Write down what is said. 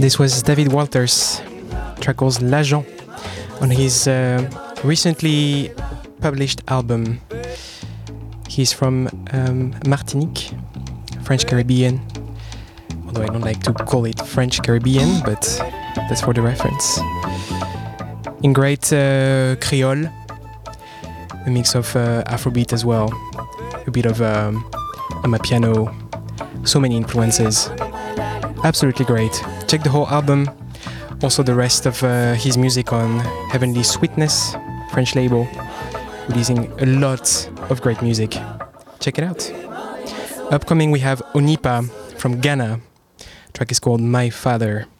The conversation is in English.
This was David Walters, track called L'Agent, on his recently published album. He's from Martinique, French Caribbean, although I don't like to call it French Caribbean, but that's for the reference. In great Creole, a mix of Afrobeat as well, a bit of Amapiano, so many influences. Absolutely great. Check the whole album, also the rest of his music on Heavenly Sweetness, French label, releasing a lot of great music. Check it out. Upcoming we have Onipa from Ghana. The track is called My Father.